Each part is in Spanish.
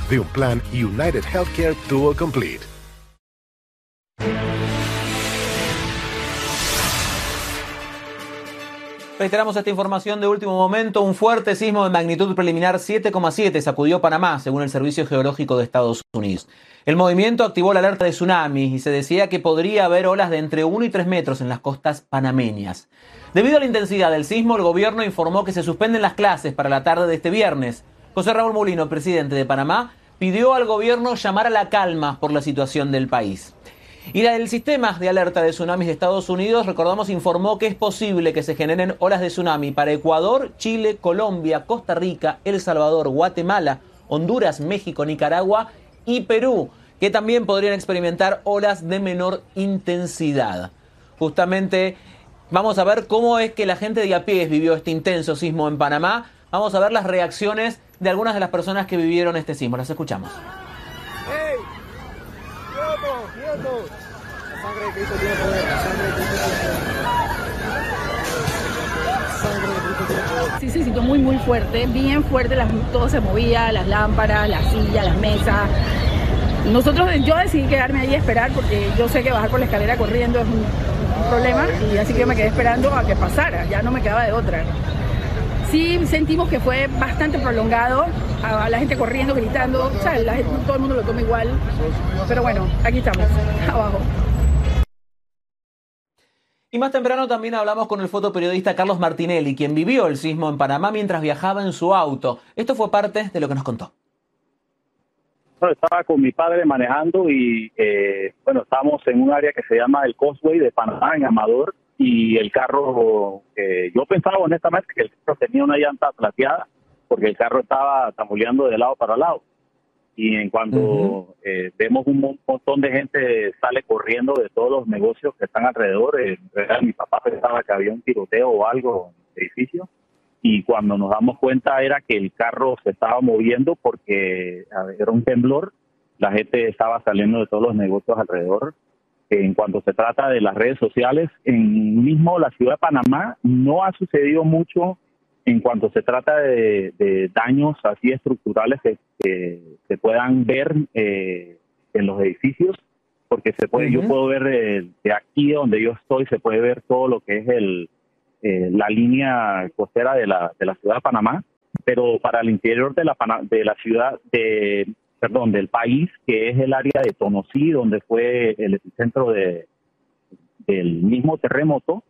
de un plan United Healthcare Dual Complete. Reiteramos esta información de último momento. Un fuerte sismo de magnitud preliminar 7,7 sacudió Panamá, según el Servicio Geológico de Estados Unidos. El movimiento activó la alerta de tsunami y se decía que podría haber olas de entre 1 y 3 metros en las costas panameñas. Debido a la intensidad del sismo, el gobierno informó que se suspenden las clases para la tarde de este viernes. José Raúl Mulino, presidente de Panamá, pidió al gobierno llamar a la calma por la situación del país. Y el sistema de alerta de tsunamis de Estados Unidos, recordamos, informó que es posible que se generen olas de tsunami para Ecuador, Chile, Colombia, Costa Rica, El Salvador, Guatemala, Honduras, México, Nicaragua y Perú, que también podrían experimentar olas de menor intensidad. Justamente vamos a ver cómo es que la gente de a pie vivió este intenso sismo en Panamá. Vamos a ver las reacciones de algunas de las personas que vivieron este sismo. Las escuchamos. ¡Hey! ¡Quieto! La sangre de Cristo tiene poder. La sangre de Cristo tiene poder. Sí, se sintió muy fuerte, bien fuerte, todo se movía, las lámparas, las sillas, las mesas. Yo decidí quedarme ahí a esperar porque yo sé que bajar por la escalera corriendo es un problema y así que me quedé esperando a que pasara, ya no me quedaba de otra. Sí sentimos que fue bastante prolongado, a la gente corriendo, gritando, o sea, todo el mundo lo toma igual, pero bueno, aquí estamos, abajo. Y más temprano también hablamos con el fotoperiodista Carlos Martinelli, quien vivió el sismo en Panamá mientras viajaba en su auto. Esto fue parte de lo que nos contó. Bueno, estaba con mi padre manejando y estábamos en un área que se llama el Causeway de Panamá, en Amador, y el carro, yo pensaba honestamente que el carro tenía una llanta plateada, porque el carro estaba tamboleando de lado para lado. Y en cuanto vemos un montón de gente sale corriendo de todos los negocios que están alrededor, mi papá pensaba que había un tiroteo o algo en el edificio. Y cuando nos damos cuenta era que el carro se estaba moviendo porque era un temblor, la gente estaba saliendo de todos los negocios alrededor. En cuanto se trata de las redes sociales, en mismo la ciudad de Panamá no ha sucedido mucho en cuanto se trata de daños así estructurales que se puedan ver en los edificios, porque yo puedo ver de aquí donde yo estoy, se puede ver todo lo que es la línea costera de la ciudad de Panamá, pero para el interior de la ciudad del país, que es el área de Tonosí, donde fue el epicentro del mismo terremoto,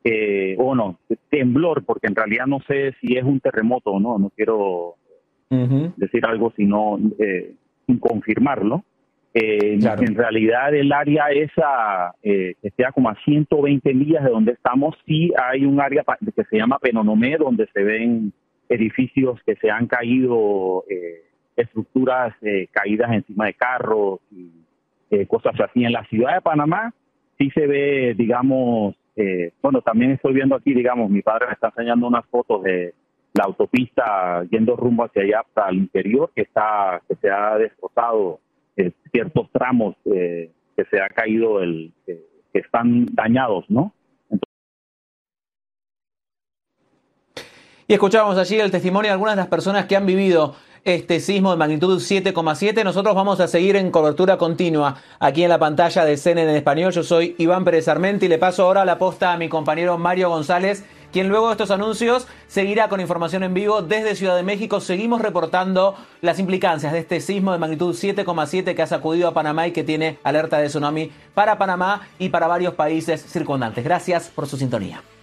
temblor, porque en realidad no sé si es un terremoto o no quiero decir algo sino sin confirmarlo. Claro. En realidad el área esa, que está como a 120 millas de donde estamos, sí hay un área que se llama Penonomé, donde se ven edificios que se han caído, estructuras caídas encima de carros y cosas así. En la ciudad de Panamá sí se ve, digamos, también estoy viendo aquí, digamos, mi padre me está enseñando unas fotos de la autopista yendo rumbo hacia allá, para el interior, que se ha destrozado ciertos tramos, que se ha caído, que están dañados, ¿no? Y escuchábamos allí el testimonio de algunas de las personas que han vivido este sismo de magnitud 7,7. Nosotros vamos a seguir en cobertura continua aquí en la pantalla de CNN en español. Yo soy Iván Pérez Armenti y le paso ahora la posta a mi compañero Mario González, quien luego de estos anuncios seguirá con información en vivo desde Ciudad de México. Seguimos reportando las implicancias de este sismo de magnitud 7,7 que ha sacudido a Panamá y que tiene alerta de tsunami para Panamá y para varios países circundantes. Gracias por su sintonía.